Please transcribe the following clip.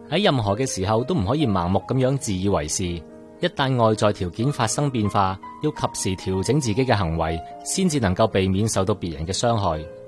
喺任何嘅時候都唔可以盲目咁樣自以為是，一旦外在條件發生變化，要及時調整自己嘅行為，先至能夠避免受到別人嘅傷害。